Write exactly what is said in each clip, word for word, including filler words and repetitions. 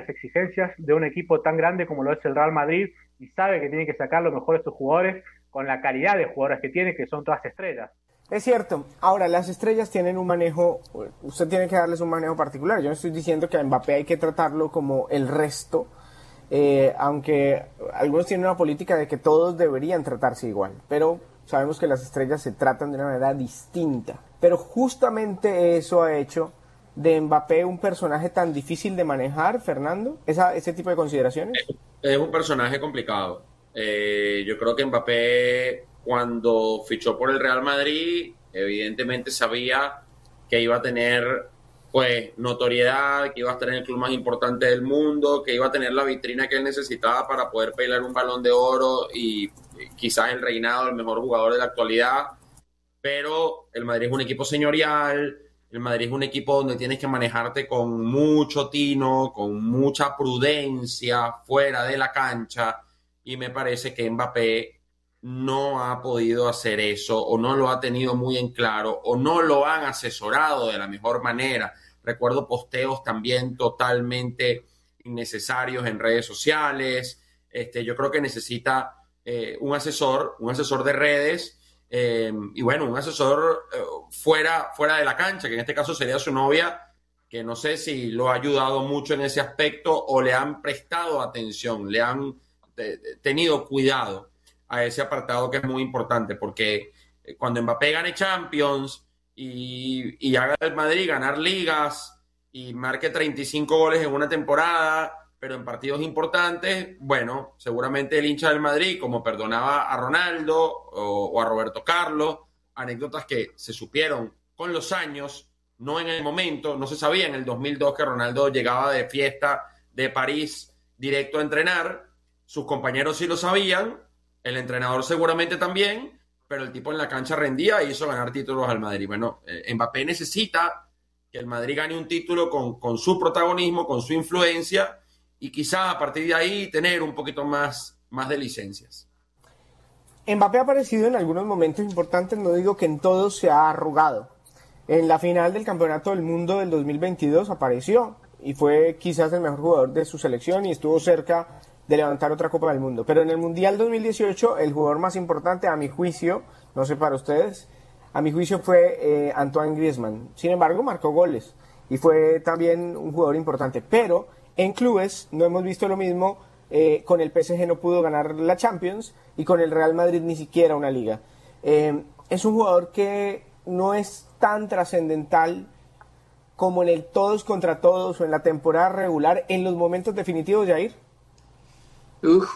las exigencias de un equipo tan grande como lo es el Real Madrid y sabe que tiene que sacar lo mejor de sus jugadores con la calidad de jugadores que tiene, que son todas estrellas. Es cierto. Ahora, las estrellas tienen un manejo, usted tiene que darles un manejo particular. Yo no estoy diciendo que a Mbappé hay que tratarlo como el resto, eh, aunque algunos tienen una política de que todos deberían tratarse igual, pero sabemos que las estrellas se tratan de una manera distinta. Pero justamente eso ha hecho de Mbappé un personaje tan difícil de manejar, Fernando, esa, ese tipo de consideraciones. Es un personaje complicado. Eh, yo creo que Mbappé, cuando fichó por el Real Madrid, evidentemente sabía que iba a tener pues notoriedad, que iba a estar en el club más importante del mundo, que iba a tener la vitrina que él necesitaba para poder pelear un Balón de Oro y quizás el reinado del mejor jugador de la actualidad. Pero el Madrid es un equipo señorial, el Madrid es un equipo donde tienes que manejarte con mucho tino, con mucha prudencia fuera de la cancha, y me parece que Mbappé no ha podido hacer eso, o no lo ha tenido muy en claro, o no lo han asesorado de la mejor manera. Recuerdo posteos también totalmente innecesarios en redes sociales. Este, yo creo que necesita eh, un asesor, un asesor de redes, eh, y bueno, un asesor eh, fuera, fuera de la cancha, que en este caso sería su novia, que no sé si lo ha ayudado mucho en ese aspecto o le han prestado atención, le han eh, tenido cuidado a ese apartado, que es muy importante, porque cuando Mbappé gane Champions y, y haga el Madrid ganar ligas y marque treinta y cinco goles en una temporada, pero en partidos importantes, bueno, seguramente el hincha del Madrid, como perdonaba a Ronaldo o, o a Roberto Carlos, anécdotas que se supieron con los años, no en el momento, no se sabía en el dos mil dos que Ronaldo llegaba de fiesta de París directo a entrenar, sus compañeros sí lo sabían, el entrenador seguramente también, pero el tipo en la cancha rendía e hizo ganar títulos al Madrid. Bueno, eh, Mbappé necesita que el Madrid gane un título con, con su protagonismo, con su influencia, y quizás a partir de ahí tener un poquito más, más de licencias. Mbappé ha aparecido en algunos momentos importantes, no digo que en todos se ha arrugado. En la final del Campeonato del Mundo del dos mil veintidós apareció y fue quizás el mejor jugador de su selección y estuvo cerca de levantar otra Copa del Mundo. Pero en el Mundial dos mil dieciocho, el jugador más importante, a mi juicio, no sé para ustedes, a mi juicio fue eh, Antoine Griezmann. Sin embargo, marcó goles y fue también un jugador importante. Pero en clubes no hemos visto lo mismo. Eh, con el P S G no pudo ganar la Champions y con el Real Madrid ni siquiera una liga. Eh, es un jugador que no es tan trascendental como en el todos contra todos o en la temporada regular, en los momentos definitivos, Jair. Uf,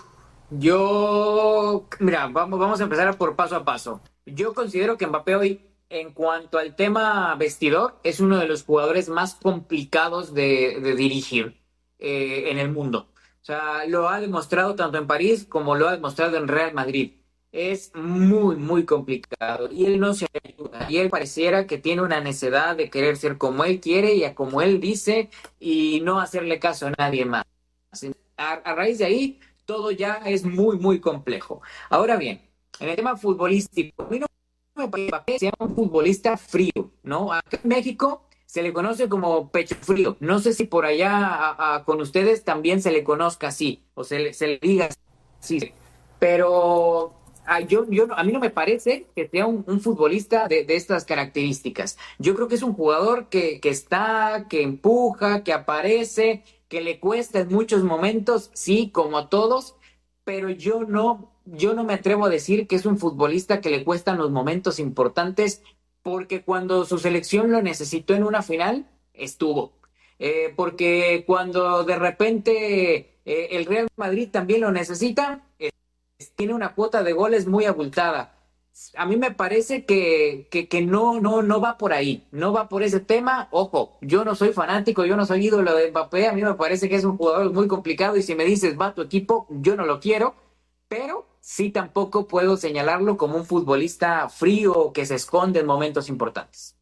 yo, mira, vamos, vamos a empezar por paso a paso. Yo considero que Mbappé hoy, en cuanto al tema vestidor, es uno de los jugadores más complicados de, de dirigir eh, en el mundo. O sea, lo ha demostrado tanto en París como lo ha demostrado en Real Madrid. Es muy, muy complicado y él no se ayuda. Y él pareciera que tiene una necedad de querer ser como él quiere y a como él dice y no hacerle caso a nadie más. A, a raíz de ahí, todo ya es muy, muy complejo. Ahora bien, en el tema futbolístico, a mí no me parece que sea un futbolista frío, ¿no? Acá en México se le conoce como pecho frío. No sé si por allá a, a, con ustedes también se le conozca así, o se le, se le diga así. Pero a, yo, yo, a mí no me parece que sea un, un futbolista de, de estas características. Yo creo que es un jugador que, que está, que empuja, que aparece, que le cuesta en muchos momentos, sí, como a todos, pero yo no, yo no me atrevo a decir que es un futbolista que le cuestan los momentos importantes, porque cuando su selección lo necesitó en una final, estuvo. Eh, porque cuando de repente eh, el Real Madrid también lo necesita, eh, tiene una cuota de goles muy abultada. A mí me parece que, que, que no, no, no va por ahí, no va por ese tema. Ojo, yo no soy fanático, yo no soy ídolo de Mbappé, a mí me parece que es un jugador muy complicado y si me dices va a tu equipo, yo no lo quiero, pero sí tampoco puedo señalarlo como un futbolista frío que se esconde en momentos importantes.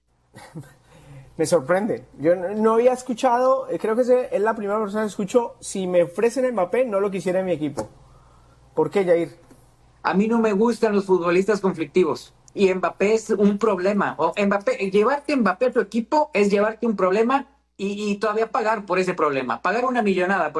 Me sorprende. Yo no, no había escuchado, creo que es la primera persona que escucho, si me ofrecen Mbappé, no lo quisiera en mi equipo. ¿Por qué, Jair? A mí no me gustan los futbolistas conflictivos y Mbappé es un problema. O Mbappé, llevarte Mbappé a tu equipo es llevarte un problema y, y todavía pagar por ese problema, pagar una millonada.